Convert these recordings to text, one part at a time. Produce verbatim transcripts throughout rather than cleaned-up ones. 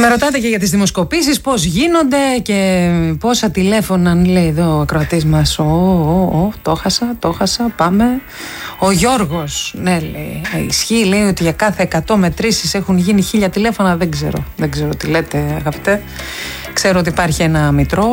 Με ρωτάτε και για τις δημοσκοπήσεις, πώς γίνονται και πόσα τηλέφωναν, λέει εδώ ο ακροατής μας. Ω, ω, ω, το χάσα, το χάσα, πάμε. Ο Γιώργος, ναι, λέει, ισχύει, λέει ότι για κάθε εκατό μετρήσεις έχουν γίνει χίλια τηλέφωνα. Δεν ξέρω, δεν ξέρω τι λέτε, αγαπητέ. Ξέρω ότι υπάρχει ένα μητρό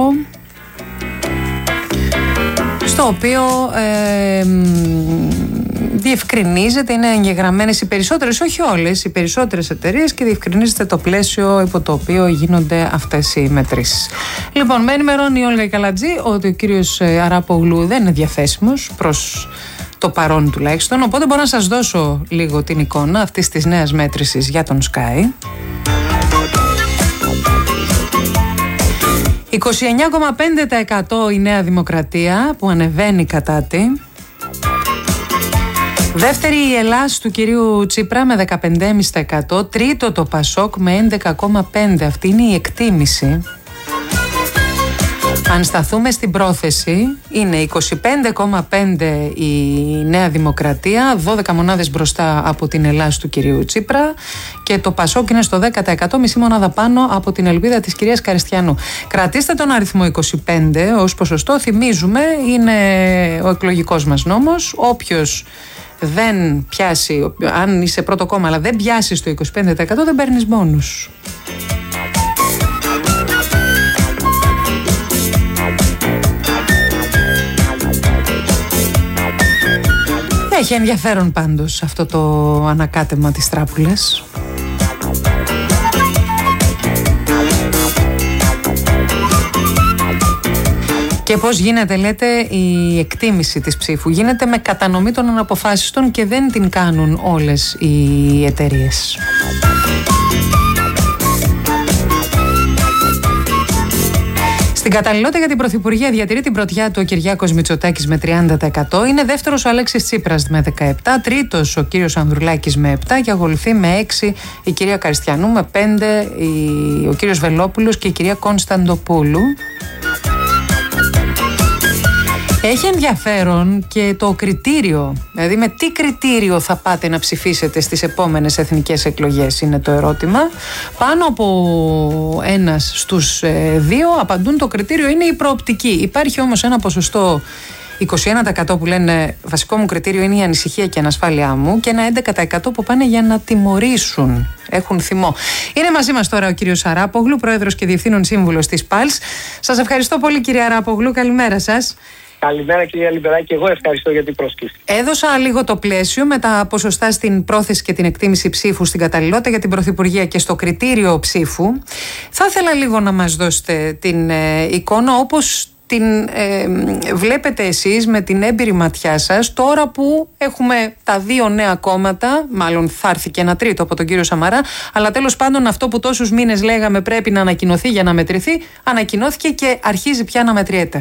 στο οποίο ε, διευκρινίζεται, είναι εγγεγραμμένες οι περισσότερες, όχι όλες, οι περισσότερες εταιρείες και διευκρινίζεται το πλαίσιο υπό το οποίο γίνονται αυτές οι μετρήσεις. Λοιπόν, με ενημερώνει η Όλγα Καλατζή ότι ο κύριος Αράπογλου δεν είναι διαθέσιμος προς το παρόν τουλάχιστον, οπότε μπορώ να σας δώσω λίγο την εικόνα αυτής της νέας μέτρησης για τον Sky. είκοσι εννιά κόμμα πέντε τοις εκατό η Νέα Δημοκρατία που ανεβαίνει κατά τη. Δεύτερη η Ελλάς του κυρίου Τσίπρα με δεκαπέντε κόμμα πέντε τοις εκατό. Τρίτο το Πασόκ με έντεκα κόμμα πέντε τοις εκατό. Αυτή είναι η εκτίμηση. Αν σταθούμε στην πρόθεση, είναι είκοσι πέντε κόμμα πέντε τοις εκατό η Νέα Δημοκρατία, δώδεκα μονάδες μπροστά από την Ελλάς του κυρίου Τσίπρα και το Πασόκ είναι στο δέκα τοις εκατό, μισή μονάδα πάνω από την Ελπίδα της κυρίας Καριστιανού. Κρατήστε τον αριθμό είκοσι πέντε ως ποσοστό, θυμίζουμε, είναι ο εκλογικός μας νόμος. Όποιος δεν πιάσει, αν είσαι πρώτο κόμμα αλλά δεν πιάσει το είκοσι πέντε τοις εκατό, δεν παίρνεις μπόνους. Έχει ενδιαφέρον πάντως αυτό το ανακάτεμα της τράπουλας. Και πώς γίνεται, λέτε, η εκτίμηση της ψήφου. Γίνεται με κατανομή των αναποφάσιστων και δεν την κάνουν όλες οι εταιρείες. Στην καταλληλότητα για την Πρωθυπουργία διατηρεί την πρωτιά του ο Κυριάκος Μητσοτάκης με τριάντα τοις εκατό. Είναι δεύτερος ο Αλέξης Τσίπρας με δεκαεπτά τοις εκατό. Τρίτος ο κύριος Ανδρουλάκης με επτά τοις εκατό. Και ακολουθεί με έξι τοις εκατό η κυρία Καριστιανού, με πέντε τοις εκατό ο κύριος Βελόπουλος και η κυρία Κωνσταντοπούλου. Έχει ενδιαφέρον και το κριτήριο, δηλαδή με τι κριτήριο θα πάτε να ψηφίσετε στις επόμενες εθνικές εκλογές είναι το ερώτημα. Πάνω από ένας στους δύο απαντούν το κριτήριο είναι η προοπτική. Υπάρχει όμως ένα ποσοστό είκοσι ένα τοις εκατό που λένε βασικό μου κριτήριο είναι η ανησυχία και η ανασφάλειά μου και ένα έντεκα τοις εκατό που πάνε για να τιμωρήσουν, έχουν θυμό. Είναι μαζί μας τώρα ο κύριος Αράπογλου, πρόεδρος και διευθύνων σύμβουλος της ΠΑΛΣ. Σας ευχαριστώ πολύ κύριε Αράπογλου, καλημέρα σας. Καλημέρα κυρία Λιμπεράκη, εγώ ευχαριστώ για την πρόσκληση. Έδωσα λίγο το πλαίσιο με τα ποσοστά στην πρόθεση και την εκτίμηση ψήφου στην καταλληλότητα για την Πρωθυπουργία και στο κριτήριο ψήφου. Θα ήθελα λίγο να μας δώσετε την ε, εικόνα όπως την ε, βλέπετε εσείς με την έμπειρη ματιά σας τώρα που έχουμε τα δύο νέα κόμματα, μάλλον θα έρθει και ένα τρίτο από τον κύριο Σαμαρά, αλλά τέλος πάντων αυτό που τόσους μήνες λέγαμε πρέπει να ανακοινωθεί για να μετρηθεί, ανακοινώθηκε και αρχίζει πια να μετριέται.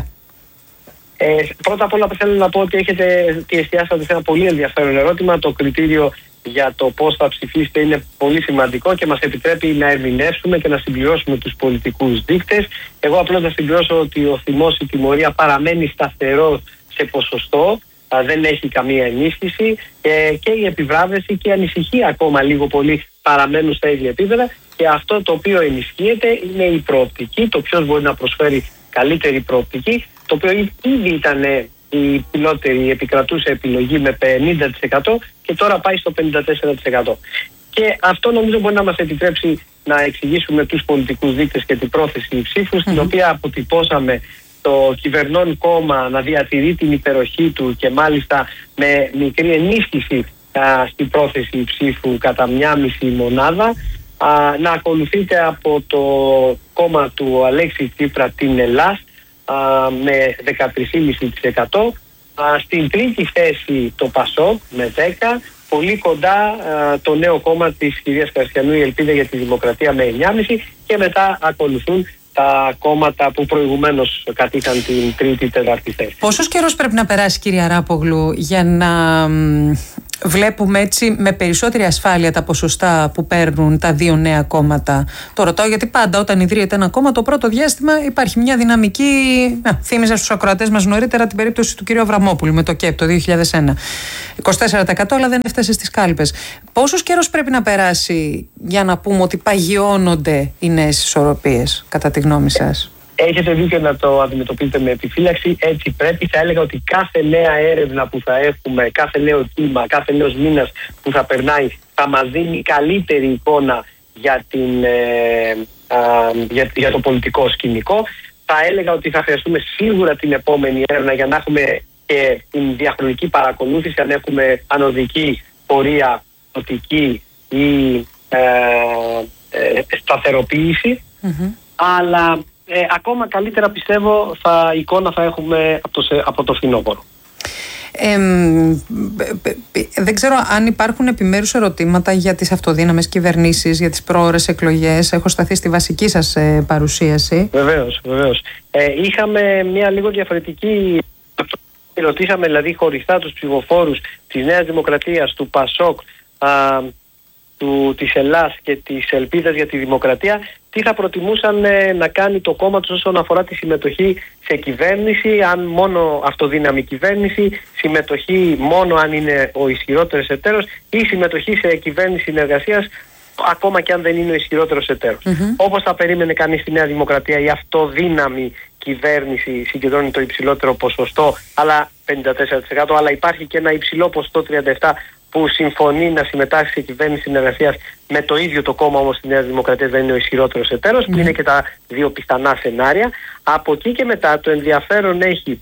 Ε, πρώτα απ' όλα θέλω να πω ότι έχετε εστιάσατε σε ένα πολύ ενδιαφέρον ερώτημα. Το κριτήριο για το πώς θα ψηφίσετε είναι πολύ σημαντικό και μας επιτρέπει να ερμηνεύσουμε και να συμπληρώσουμε τους πολιτικούς δείκτες. Εγώ απλώς θα συμπληρώσω ότι ο θυμός, η τιμωρία παραμένει σταθερό σε ποσοστό, α, δεν έχει καμία ενίσχυση ε, και η επιβράβευση και η ανησυχία ακόμα λίγο πολύ παραμένουν στα ίδια επίπεδα και αυτό το οποίο ενισχύεται είναι η προοπτική, το ποιος μπορεί να προσφέρει καλύτερη προοπτική, το οποίο ήδη ήταν η πιλότερη, η επικρατούσα επιλογή με πενήντα τοις εκατό και τώρα πάει στο πενήντα τέσσερα τοις εκατό. Και αυτό νομίζω μπορεί να μας επιτρέψει να εξηγήσουμε τους πολιτικούς δείκτες και την πρόθεση ψήφου, στην οποία αποτυπώσαμε το κυβερνών κόμμα να διατηρεί την υπεροχή του και μάλιστα με μικρή ενίσχυση α, στην πρόθεση ψήφου κατά μία μισή μονάδα, α, να ακολουθείται από το κόμμα του Αλέξη Τσίπρα την Ελλάς με δεκατρία κόμμα πέντε τοις εκατό. Στην τρίτη θέση το Πασόκ με δέκα τοις εκατό. Πολύ κοντά α, το νέο κόμμα της κυρίας Καριστιανού, η Ελπίδα για τη Δημοκρατία με εννιά κόμμα πέντε και μετά ακολουθούν τα κόμματα που προηγουμένως κατήχαν την τρίτη, τέταρτη θέση. Πόσος καιρός πρέπει να περάσει κύριε Αράπογλου για να βλέπουμε έτσι με περισσότερη ασφάλεια τα ποσοστά που παίρνουν τα δύο νέα κόμματα. Το ρωτάω γιατί πάντα όταν ιδρύεται ένα κόμμα το πρώτο διάστημα υπάρχει μια δυναμική. Α, θύμιζα στους ακροατές μας νωρίτερα την περίπτωση του κ. Αβραμόπουλου με το ΚΕΠ το δύο χιλιάδες ένα. είκοσι τέσσερα τοις εκατό αλλά δεν έφτασε στις κάλπες. Πόσος καιρός πρέπει να περάσει για να πούμε ότι παγιώνονται οι νέες ισορροπίες, κατά τη γνώμη σας? Έχετε δίκιο να το αντιμετωπίσετε με επιφύλαξη. Έτσι πρέπει. Θα έλεγα ότι κάθε νέα έρευνα που θα έχουμε, κάθε νέο κύμα, κάθε νέος μήνας που θα περνάει θα μας δίνει καλύτερη εικόνα για, την, ε, α, για, για το πολιτικό σκηνικό. Θα έλεγα ότι θα χρειαστούμε σίγουρα την επόμενη έρευνα για να έχουμε και την διαχρονική παρακολούθηση, αν έχουμε ανωδική πορεία, οτική ή ε, ε, σταθεροποίηση. Mm-hmm. Αλλά Ε, ακόμα καλύτερα πιστεύω θα, εικόνα θα έχουμε από το, από το φθινόπωρο. Ε, δεν ξέρω αν υπάρχουν επιμέρους ερωτήματα για τις αυτοδύναμες κυβερνήσεις, για τις πρόωρες εκλογές. Έχω σταθεί στη βασική σας ε, παρουσίαση. Βεβαίως, βεβαίως. Ε, είχαμε μια λίγο διαφορετική. Ρωτήσαμε δηλαδή χωριστά τους ψηφοφόρους της Νέας Δημοκρατίας, του ΠΑΣΟΚ, α, του, της Ελλάς και της Ελπίδας για τη Δημοκρατία, τι θα προτιμούσαν ε, να κάνει το κόμμα τους όσον αφορά τη συμμετοχή σε κυβέρνηση, αν μόνο αυτοδύναμη κυβέρνηση, συμμετοχή μόνο αν είναι ο ισχυρότερος εταίρος ή συμμετοχή σε κυβέρνηση συνεργασίας ακόμα και αν δεν είναι ο ισχυρότερος εταίρος. Mm-hmm. Όπως θα περίμενε κανείς στη Νέα Δημοκρατία, η αυτοδύναμη κυβέρνηση συγκεντρώνει το υψηλότερο ποσοστό, αλλά πενήντα τέσσερα τοις εκατό, αλλά υπάρχει και ένα υψηλό ποσοστό τριάντα επτά τοις εκατό που συμφωνεί να συμμετάσχει σε κυβέρνηση συνεργασίας με το ίδιο το κόμμα, όμως στη Νέα Δημοκρατία δεν είναι ο ισχυρότερος εταίρος, mm. που είναι και τα δύο πιθανά σενάρια. Από εκεί και μετά το ενδιαφέρον έχει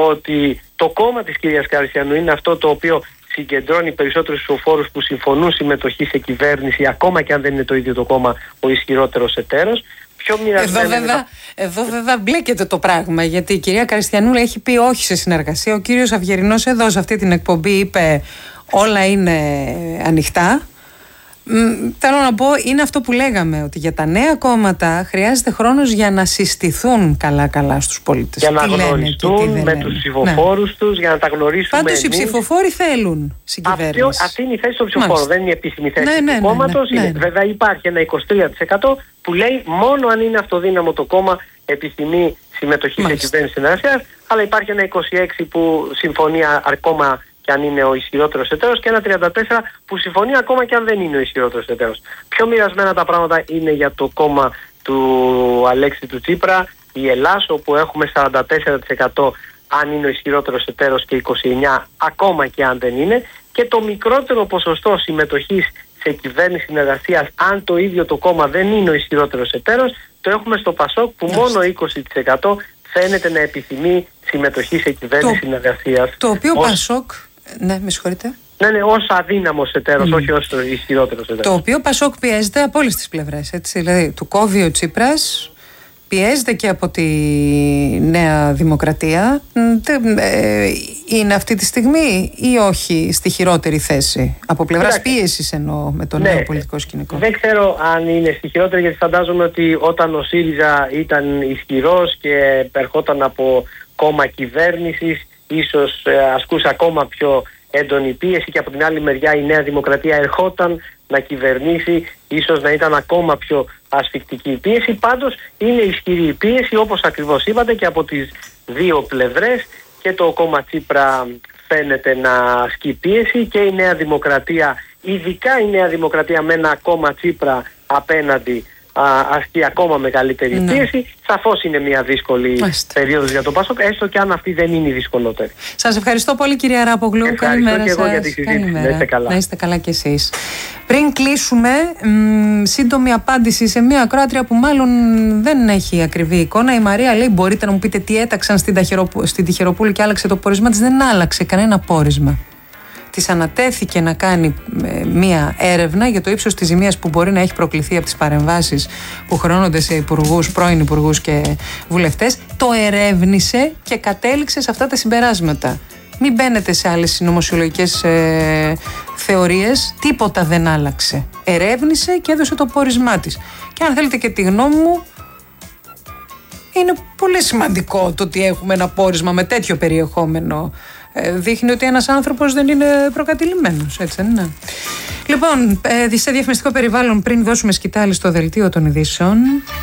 ότι το κόμμα της κυρίας Καριστιανού είναι αυτό το οποίο συγκεντρώνει περισσότερους ψηφοφόρους που συμφωνούν συμμετοχή σε κυβέρνηση, ακόμα και αν δεν είναι το ίδιο το κόμμα ο ισχυρότερος εταίρος. Εδώ βέβαια, εδώ βέβαια μπλέκεται το πράγμα, γιατί η κυρία Καριστιανού έχει πει όχι σε συνεργασία. Ο κύριος Αυγερινός εδώ σε αυτή την εκπομπή είπε όλα είναι ανοιχτά. Μ, θέλω να πω, είναι αυτό που λέγαμε, ότι για τα νέα κόμματα χρειάζεται χρόνος για να συστηθούν καλά-καλά στους πολίτες. Για να γνωριστούν με τους ψηφοφόρους ναι. τους, για να τα γνωρίσουμε. Πάντως εμείς. Οι ψηφοφόροι θέλουν συγκυβέρνηση. Αυτή, αυτή είναι η θέση των ψηφοφόρων, δεν είναι η επίσημη θέση ναι, ναι, του κόμματος. Ναι, ναι, ναι. Βέβαια υπάρχει ένα είκοσι τρία τοις εκατό που λέει μόνο αν είναι αυτοδύναμο το κόμμα επιθυμεί συμμετοχή Μάλιστα. σε κυβέρνηση συνεργασίας, αλλά υπάρχει ένα είκοσι έξι που συμφωνεί ακόμα και αν είναι ο ισχυρότερος εταίρος και ένα τριάντα τέσσερα που συμφωνεί ακόμα και αν δεν είναι ο ισχυρότερος εταίρος. Πιο μοιρασμένα τα πράγματα είναι για το κόμμα του Αλέξη του Τσίπρα, η Ελλάς, όπου έχουμε σαράντα τέσσερα τοις εκατό αν είναι ο ισχυρότερος εταίρος και είκοσι εννέα τοις εκατό ακόμα και αν δεν είναι, και το μικρότερο ποσοστό συμμετοχής σε κυβέρνηση συνεργασίας αν το ίδιο το κόμμα δεν είναι ο ισχυρότερος εταίρος, το έχουμε στο ΠΑΣΟΚ που μόνο είκοσι τοις εκατό φαίνεται να επιθυμεί συμμετοχή σε κυβέρνηση συνεργασίας. Το οποίο ως... ΠΑΣΟΚ, ναι, με συγχωρείτε. Ναι, ναι, ως αδύναμος εταίρος, mm. όχι ως ισχυρότερος εταίρος. Το οποίο ΠΑΣΟΚ πιέζεται από όλες τις πλευρές, έτσι. Δηλαδή, του κόβει ο Τσίπρας, πιέζεται και από τη Νέα Δημοκρατία. Είναι αυτή τη στιγμή ή όχι στη χειρότερη θέση? Από πλευράς πίεσης εννοώ, με το ναι, νέο πολιτικό σκηνικό. Δεν ξέρω αν είναι στη χειρότερη, γιατί φαντάζομαι ότι όταν ο ΣΥΡΙΖΑ ήταν ισχυρός και ερχόταν από κόμμα κυβέρνησης, ίσως ασκούσε ακόμα πιο έντονη πίεση, και από την άλλη μεριά η Νέα Δημοκρατία ερχόταν να κυβερνήσει, ίσως να ήταν ακόμα πιο ασφικτική η πίεση. Πάντως είναι ισχυρή η πίεση, όπως ακριβώς είπατε, και από τις δύο πλευρές, και το κόμμα Τσίπρα φαίνεται να ασκεί πίεση και η Νέα Δημοκρατία, ειδικά η Νέα Δημοκρατία με ένα κόμμα Τσίπρα απέναντι, ασκεί ακόμα μεγαλύτερη ναι. πίεση. Σαφώς είναι μια δύσκολη Άστε. περίοδος για το ΠΑΣΟΚ, έστω και αν αυτή δεν είναι η δυσκολότερη. Σας ευχαριστώ πολύ, κυρία Αράπογλου. Καλημέρα και σας. Εγώ για τη συζήτηση. Να είστε καλά. Να είστε καλά κι εσείς. Πριν κλείσουμε, μ, σύντομη απάντηση σε μια ακροάτρια που μάλλον δεν έχει ακριβή εικόνα. Η Μαρία λέει: μπορείτε να μου πείτε τι έταξαν στην, Ταχεροπου... στην Τυχεροπούλη και άλλαξε το πόρισμα της? Δεν άλλαξε κανένα πόρισμα. Της ανατέθηκε να κάνει ε, μία έρευνα για το ύψος της ζημίας που μπορεί να έχει προκληθεί από τις παρεμβάσεις που χρεώνονται σε υπουργούς, πρώην υπουργούς και βουλευτές. Το ερεύνησε και κατέληξε σε αυτά τα συμπεράσματα. Μην μπαίνετε σε άλλες συνωμοσιολογικές ε, θεωρίες. Τίποτα δεν άλλαξε. Ερεύνησε και έδωσε το πόρισμά της. Και αν θέλετε και τη γνώμη μου, είναι πολύ σημαντικό το ότι έχουμε ένα πόρισμα με τέτοιο περιεχόμενο Ε, δείχνει ότι ένας άνθρωπος δεν είναι προκατηλημένος, έτσι δεν είναι? Λοιπόν, ε, σε διαφημιστικό περιβάλλον, πριν δώσουμε σκητάλη στο δελτίο των ειδήσεων.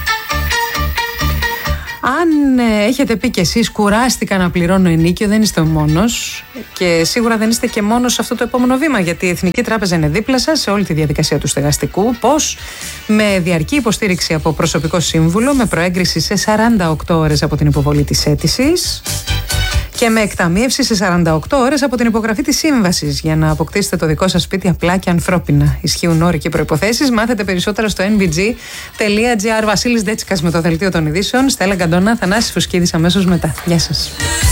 Αν ε, έχετε πει κι εσείς κουράστηκα να πληρώνω ενίκιο, δεν είστε ο μόνος και σίγουρα δεν είστε και μόνος σε αυτό το επόμενο βήμα, γιατί η Εθνική Τράπεζα είναι δίπλα σας σε όλη τη διαδικασία του στεγαστικού. Πώς? Με διαρκή υποστήριξη από προσωπικό σύμβουλο, με προέγκριση σε σαράντα οκτώ ώρες από την υποβολή της αίτησης και με εκταμείευση σε σαράντα οκτώ ώρες από την υπογραφή της σύμβασης, για να αποκτήσετε το δικό σας σπίτι απλά και ανθρώπινα. Ισχύουν όροι και προϋποθέσεις. Μάθετε περισσότερα στο εν μπι τζι τελεία τζι άρ. Βασίλης Ντέτσικας με το δελτίο των ειδήσεων. Στέλλα Γκαντώνα, Θανάσης Φουσκίδης αμέσως μετά. Γεια σας.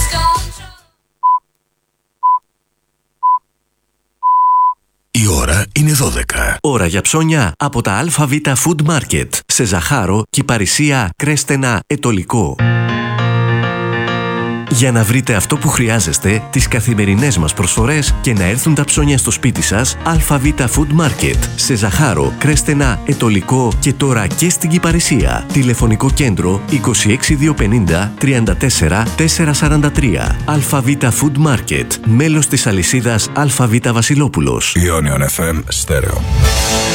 Η ώρα είναι δώδεκα. Ώρα για ψώνια από τα ΑΒ Food Market. Σε Ζαχάρο, Κυπαρισία, Κρέστενα, Ετωλικό. Για να βρείτε αυτό που χρειάζεστε, τις καθημερινές μας προσφορές και να έρθουν τα ψώνια στο σπίτι σας, ΑΒ Food Market. Σε Ζαχάρο, Κρέστενα, Ετωλικό και τώρα και στην Κυπαρισία. Τηλεφωνικό κέντρο είκοσι έξι διακόσια πενήντα τριάντα τέσσερα τετρακόσια σαράντα τρία. ΑΒ Food Market. Μέλος της αλυσίδας ΑΒ Βασιλόπουλος. Ionion εφ εμ Στέρεο.